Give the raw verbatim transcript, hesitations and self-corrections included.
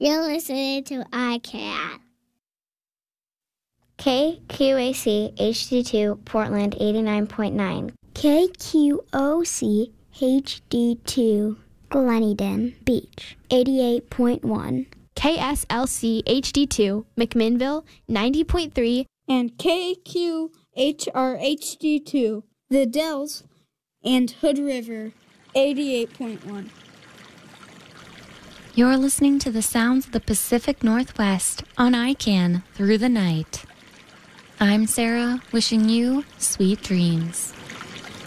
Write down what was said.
You're listening to I C A N. K Q A C H D two Portland eighty-nine point nine. K Q O C H D two Gleneden Beach eighty-eight point one. K S L C H D two McMinnville ninety point three. And K Q H R H D two The Dells and Hood River eighty-eight point one. You're listening to the sounds of the Pacific Northwest on I C A N Through the Night. I'm Sarah, wishing you sweet dreams.